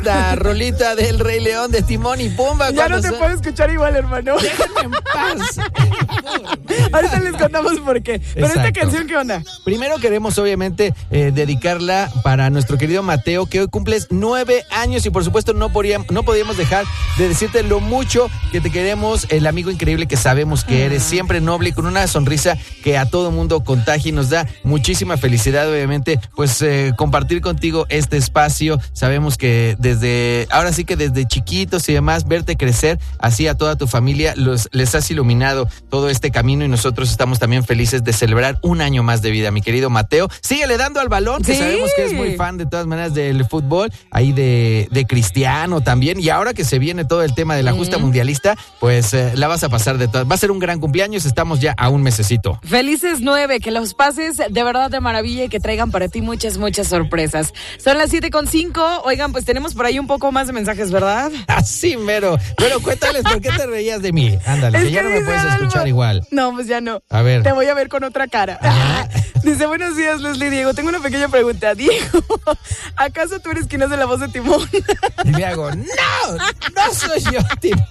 La rolita del Rey León de Timón y Pumba. Ya no te puedo escuchar igual, hermano. Déjenme en paz. Ahorita les contamos por qué. Pero Exacto. esta canción, ¿qué onda? Primero queremos obviamente dedicarla para nuestro querido Mateo, que hoy cumples 9 años y por supuesto no podíamos dejar de decirte lo mucho que te queremos, el amigo increíble que sabemos que eres, siempre noble y con una sonrisa que a todo mundo contagia y nos da muchísima felicidad, obviamente, pues compartir contigo este espacio. Sabemos que ahora sí que desde chiquitos y demás, verte crecer así a toda tu familia, les has iluminado todo este camino y nosotros estamos también felices de celebrar un año más de vida, mi querido Mateo. Síguele dando al balón, que sabemos que es muy fan de todas maneras del fútbol, ahí de Cristiano también, y ahora que se viene todo el tema de la justa mundialista, pues la vas a pasar de todas. Va a ser un gran cumpleaños, estamos ya a un mesecito. Felices 9, que los pases de verdad de maravilla y que traigan para ti muchas sorpresas. Son las 7:05, oigan, pues tenemos por ahí un poco más de mensajes, ¿verdad? Así mero. Pero cuéntales por qué te reías de mí. Ándale, Es que ya que no me puedes escuchar igual. No, pues ya no. A ver. Te voy a ver con otra cara. Dice, buenos días, Leslie Diego. Tengo una pequeña pregunta. Diego, ¿acaso tú eres quien hace la voz de Timón? Y le hago, no soy yo, Timón.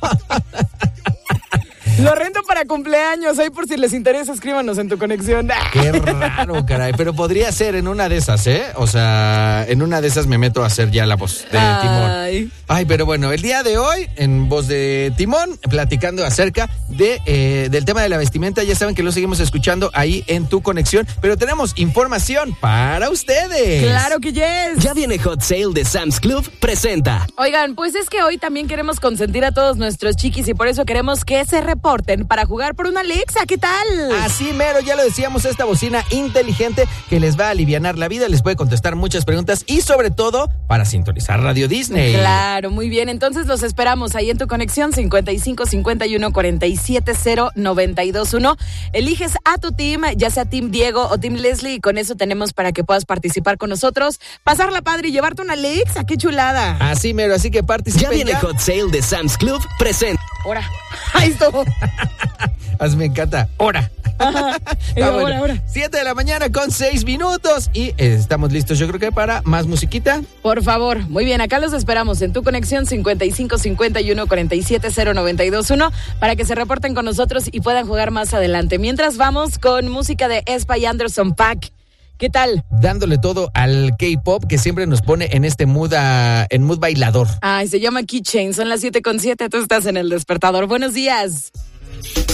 Lo rento para cumpleaños. Ahí por si les interesa, escríbanos en tu conexión. Qué raro, caray. Pero podría ser en una de esas, ¿eh? O sea, en una de esas me meto a hacer ya la voz de Timón. Ay, pero bueno, el día de hoy, en voz de Timón, platicando acerca del tema de la vestimenta. Ya saben que lo seguimos escuchando ahí en tu conexión. Pero tenemos información para ustedes. Claro que yes. Ya viene Hot Sale de Sam's Club, presenta. Oigan, pues es que hoy también queremos consentir a todos nuestros chiquis y por eso queremos que se reporten para jugar por una Alexa. ¿Qué tal? Así mero, ya lo decíamos, esta bocina inteligente que les va a alivianar la vida, les puede contestar muchas preguntas y sobre todo para sintonizar Radio Disney. Claro, muy bien. Entonces los esperamos ahí en tu conexión 55 51 47 0 92 1. Eliges a tu team, ya sea Team Diego o Team Leslie, y con eso tenemos para que puedas participar con nosotros, pasarla padre y llevarte una Alexa. ¡Qué chulada! Así mero, así que participen. Ya viene Hot Sale de Sam's Club, presenta. Ahora. Ahí estuvo. Me encanta. Hora. Ahora. 7 de la mañana con 6 minutos y estamos listos, yo creo que para más musiquita. Por favor, muy bien, acá los esperamos en tu conexión 55 51 47 0 92 1 para que se reporten con nosotros y puedan jugar más adelante. Mientras vamos con música de Espa y Anderson .Paak. ¿Qué tal? Dándole todo al K-pop que siempre nos pone en este mood bailador. Ay, se llama Keychain, son las 7:07, tú estás en El Despertador. Buenos días.